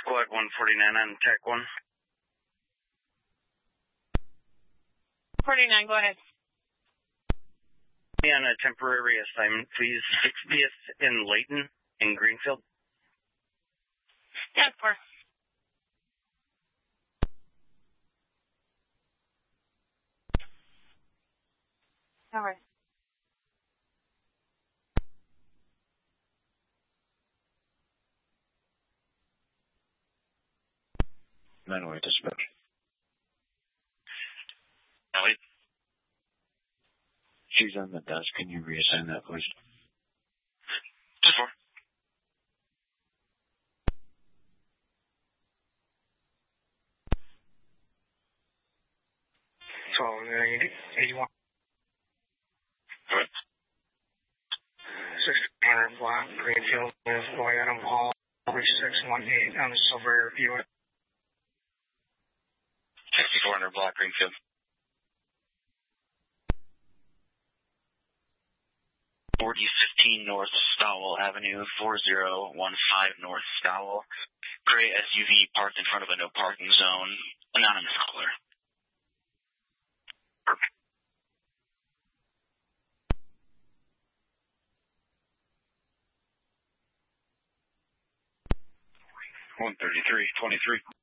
Squad 149 on Tech 1. 49, go ahead. Be on a temporary assignment, please. 60th in Layton, in Greenfield. Yeah, of course. All right. Manual dispatch. Ellie? She's on the desk. Can you reassign that, please? Just for. So, 81. Good. 600 block, Greenfield, with Boy Adam Hall, 3618 on the Silver Buick. 6400 block, Greenfield. 4015 North Stowell Avenue, 4015 North Stowell. Gray SUV parked in front of a no parking zone. Anonymous caller. Perfect. 133-23.